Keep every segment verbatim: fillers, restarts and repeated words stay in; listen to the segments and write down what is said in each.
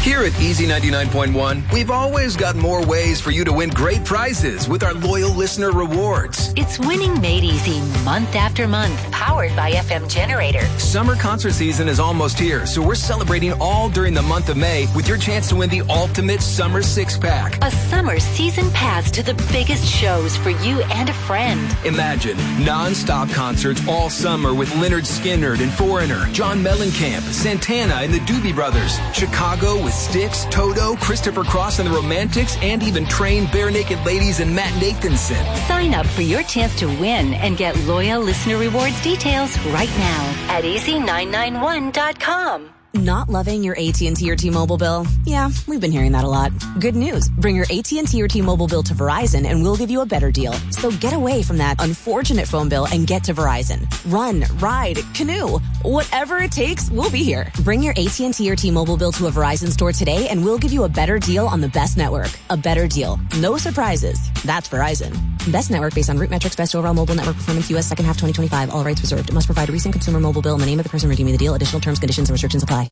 Here at Easy ninety-nine point one, we've always got more ways for you to win great prizes with our loyal listener rewards. It's winning made easy month after month, powered by F M Generator. Summer concert season is almost here, so we're celebrating all during the month of May with your chance to win the ultimate summer six-pack. A summer season pass to the biggest shows for you and a friend. Imagine non-stop concerts all summer with Lynyrd Skynyrd and Foreigner, John Mellencamp, Santana and the Doobie Brothers, Chicago with Styx, Toto, Christopher Cross and the Romantics, and even Train, Bare Naked Ladies, and Matt Nathanson. Sign up for your chance to win and get loyal listener rewards details right now at easy nine nine one dot com. Not loving your A T and T or T-Mobile bill? Yeah, we've been hearing that a lot. Good news. Bring your A T and T or T-Mobile bill to Verizon and we'll give you a better deal. So get away from that unfortunate phone bill and get to Verizon. Run, ride, canoe. Whatever it takes, we'll be here. Bring your A T and T or T-Mobile bill to a Verizon store today and we'll give you a better deal on the best network. A better deal. No surprises. That's Verizon. Best network based on root metrics, best overall mobile network performance, U S second half twenty twenty-five. All rights reserved. It must provide a recent consumer mobile bill and the name of the person redeeming the deal. Additional terms, conditions, and restrictions apply.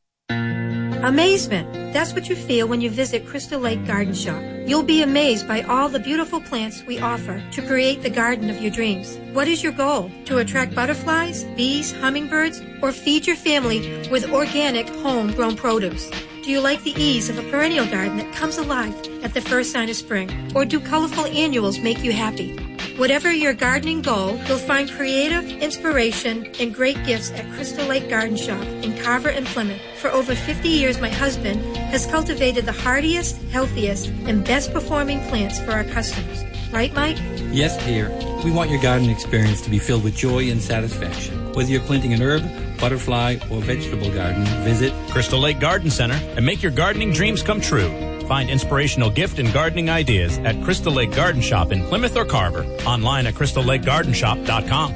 Amazement. That's what you feel when you visit Crystal Lake Garden Shop. You'll be amazed by all the beautiful plants we offer to create the garden of your dreams. What is your goal? To attract butterflies, bees, hummingbirds, or feed your family with organic, homegrown produce? Do you like the ease of a perennial garden that comes alive at the first sign of spring? Or do colorful annuals make you happy? Whatever your gardening goal, you'll find creative, inspiration, and great gifts at Crystal Lake Garden Shop in Carver and Plymouth. For over fifty years, my husband has cultivated the hardiest, healthiest, and best performing plants for our customers. Right, Mike? Yes, dear. We want your garden experience to be filled with joy and satisfaction. Whether you're planting an herb, butterfly, or vegetable garden, visit Crystal Lake Garden Center and make your gardening dreams come true. Find inspirational gift and gardening ideas at Crystal Lake Garden Shop in Plymouth or Carver. Online at crystal lake garden shop dot com.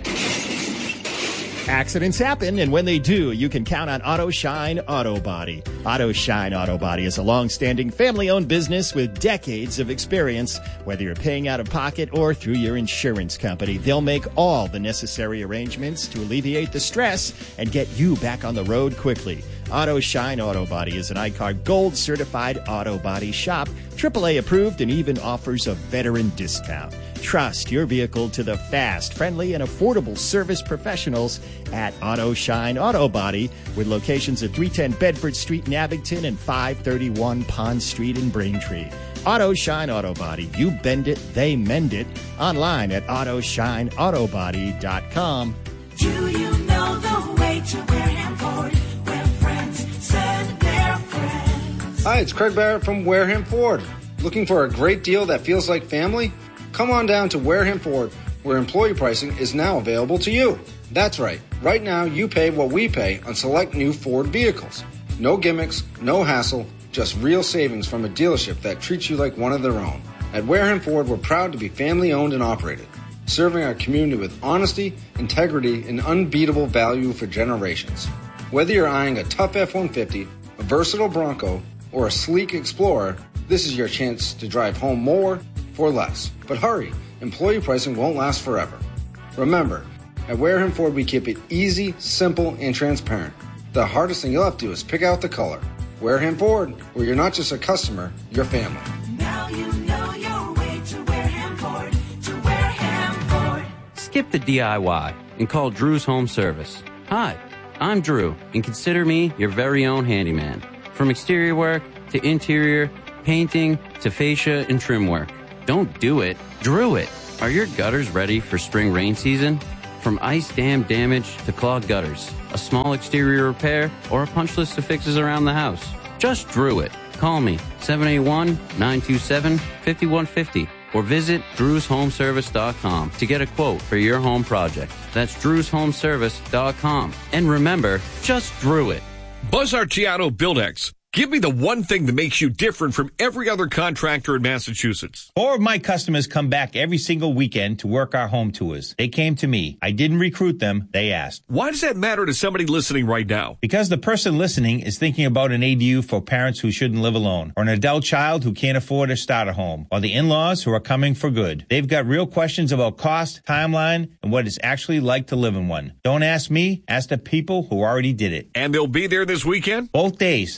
Accidents happen, and when they do, you can count on Auto Shine Auto Body. Auto Shine Auto Body is a long-standing family-owned business with decades of experience. Whether you're paying out of pocket or through your insurance company, they'll make all the necessary arrangements to alleviate the stress and get you back on the road quickly. Auto Shine Auto Body is an I C A R Gold certified auto body shop, triple A approved, and even offers a veteran discount. Trust your vehicle to the fast, friendly, and affordable service professionals at Auto Shine Auto Body, with locations at three ten Bedford Street in Abington and five thirty-one Pond Street in Braintree. Auto Shine Auto Body. You bend it, they mend it. Online at auto shine auto body dot com. Do you know the way to Wareham Ford, where friends send their friends? Hi, it's Craig Barrett from Wareham Ford. Looking for a great deal that feels like family? Come on down to Wareham Ford, where employee pricing is now available to you. That's right. Right now, you pay what we pay on select new Ford vehicles. No gimmicks, no hassle, just real savings from a dealership that treats you like one of their own. At Wareham Ford, we're proud to be family-owned and operated, serving our community with honesty, integrity, and unbeatable value for generations. Whether you're eyeing a tough F one fifty, a versatile Bronco, or a sleek Explorer, this is your chance to drive home more for less. But hurry, employee pricing won't last forever. Remember, at Wareham Ford, we keep it easy, simple, and transparent. The hardest thing you'll have to do is pick out the color. Wareham Ford, where you're not just a customer, you're family. Now you know your way to Wareham Ford, to Wareham Ford. Skip the D I Y and call Drew's Home Service. Hi, I'm Drew, and consider me your very own handyman. From exterior work to interior, painting to fascia and trim work. Don't do it, Drew it. Are your gutters ready for spring rain season? From ice dam damage to clogged gutters, a small exterior repair, or a punch list of fixes around the house. Just Drew it. Call me, seven eight one, nine two seven, five one five zero, or visit drews home service dot com to get a quote for your home project. That's drews home service dot com. And remember, just Drew it. Buzz Arciano Buildex. Give me the one thing that makes you different from every other contractor in Massachusetts. Four of my customers come back every single weekend to work our home tours. They came to me. I didn't recruit them. They asked. Why does that matter to somebody listening right now? Because the person listening is thinking about an A D U for parents who shouldn't live alone, or an adult child who can't afford to start a home, or the in-laws who are coming for good. They've got real questions about cost, timeline, and what it's actually like to live in one. Don't ask me. Ask the people who already did it. And they'll be there this weekend? Both days, Saturday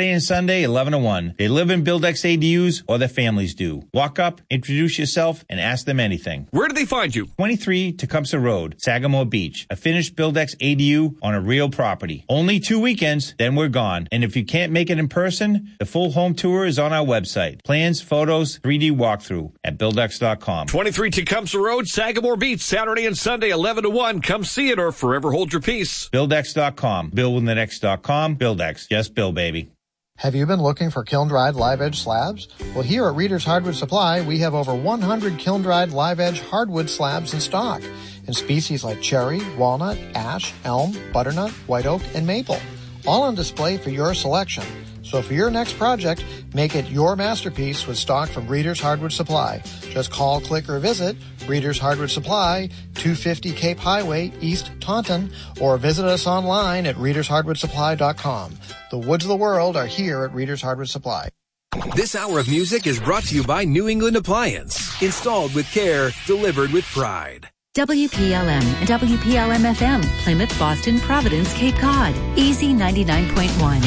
Saturday and Sunday, eleven to one. They live in Buildex A D Us, or their families do. Walk up, introduce yourself, and ask them anything. Where do they find you? twenty-three Tecumseh Road, Sagamore Beach. A finished Buildex A D U on a real property. Only two weekends, then we're gone. And if you can't make it in person, the full home tour is on our website. Plans, photos, three D walkthrough at buildex dot com. twenty-three Tecumseh Road, Sagamore Beach, Saturday and Sunday, eleven to one. Come see it or forever hold your peace. buildex dot com. Build with the next dot com. Buildex. Just build, baby. Have you been looking for kiln-dried live-edge slabs? Well, here at Reader's Hardwood Supply, we have over one hundred kiln-dried live-edge hardwood slabs in stock in species like cherry, walnut, ash, elm, butternut, white oak, and maple, all on display for your selection. So for your next project, make it your masterpiece with stock from Reader's Hardwood Supply. Just call, click, or visit Reader's Hardwood Supply, two fifty Cape Highway, East Taunton, or visit us online at readers hardwood supply dot com. The woods of the world are here at Reader's Hardwood Supply. This hour of music is brought to you by New England Appliance. Installed with care, delivered with pride. W P L M and W P L M F M, Plymouth, Boston, Providence, Cape Cod. Easy ninety-nine point one.